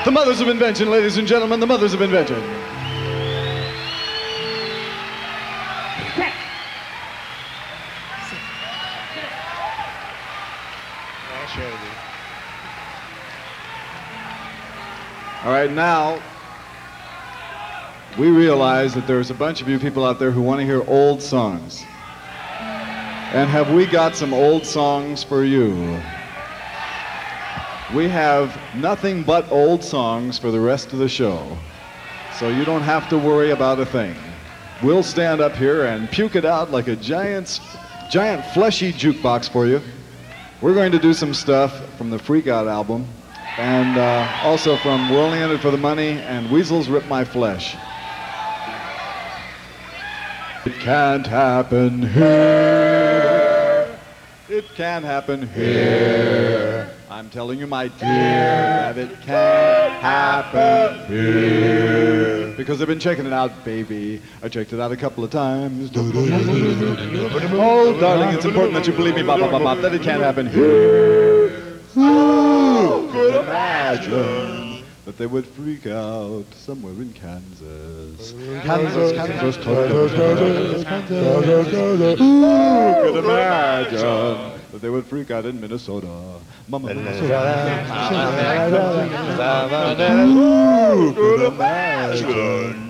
The mothers of invention, ladies and gentlemen, the mothers of invention. All right, now, we realize that there's a bunch of you people out there who want to hear old songs. And have we got some old songs for you? We have nothing but old songs for the rest of the show, so you don't have to worry about a thing. We'll stand up here and puke it out like a giant fleshy jukebox for you. We're going to do some stuff from the Freak Out album, and also from We're Only In It For The Money and Weasels Rip My Flesh. It can't happen here. It can happen here. I'm telling you, my dear, that it can't happen here. Because I've been checking it out, baby. I checked it out a couple of times. Oh, darling, it's important that you believe me, that it can't happen here. Who could imagine that they would freak out somewhere in Kansas? Kansas. Who could imagine that they would freak out in Minnesota? Mama. Who could imagine